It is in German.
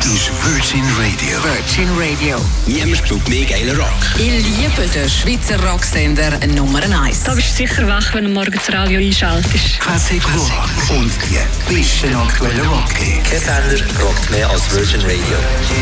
ist Virgin Radio. Virgin Radio. Niemand spielt mehr geilen Rock. Ich liebe den Schweizer Rocksender Nummer 1. Da bist du sicher wach, wenn du morgen das Radio einschaltest. Classic Rock und die besten aktuellen Rockhits. Kein Sender rockt mehr als Virgin Radio.